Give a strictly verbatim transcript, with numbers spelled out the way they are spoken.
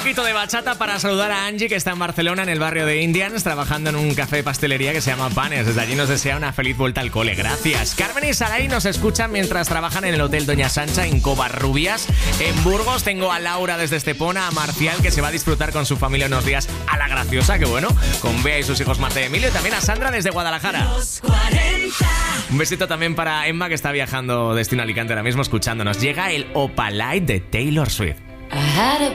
poquito de bachata para saludar a Angie, que está en Barcelona, en el barrio de Indians, trabajando en un café de pastelería que se llama Panes. Desde allí nos desea una feliz vuelta al cole. Gracias. Carmen y Saray nos escuchan mientras trabajan en el Hotel Doña Sancha en Covarrubias, en Burgos. Tengo a Laura desde Estepona, a Marcial, que se va a disfrutar con su familia unos días a La Graciosa, que bueno, con Bea y sus hijos Marta y Emilio, y también a Sandra desde Guadalajara. Un besito también para Emma, que está viajando destino Alicante ahora mismo escuchándonos. Llega el Opalite de Taylor Swift. I had a